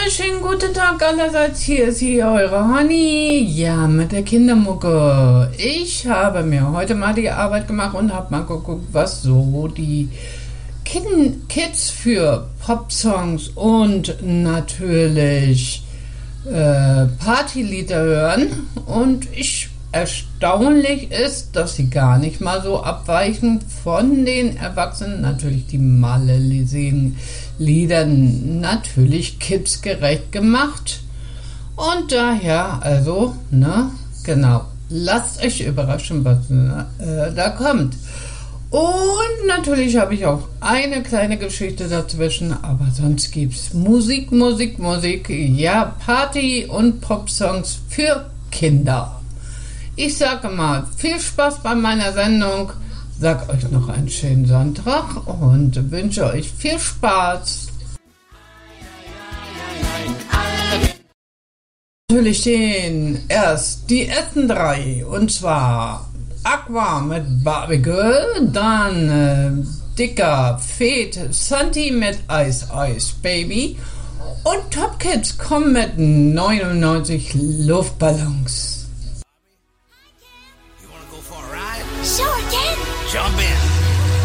Schönen guten Tag allerseits, hier ist hier eure Honey, ja, mit der Kindermucke. Ich habe mir heute mal die Arbeit gemacht und habe mal geguckt, was so die Kids für Popsongs und natürlich Partylieder hören. Und erstaunlich ist, dass sie gar nicht mal so abweichen von den Erwachsenen. Natürlich die Malle-Lieder, natürlich kidsgerecht gemacht. Und daher, also, genau, lasst euch überraschen, was da kommt. Und natürlich habe ich auch eine kleine Geschichte dazwischen, aber sonst gibt's Musik, ja, Party- und Popsongs für Kinder. Ich sage mal, viel Spaß bei meiner Sendung, sag euch noch einen schönen Sonntag und wünsche euch viel Spaß. Natürlich die ersten drei, und zwar Aqua mit Barbie Girl, dann Dicker Fete Santi mit Ice Ice Baby und Top Kids kommen mit 99 Luftballons. Sure, Ken. Jump in.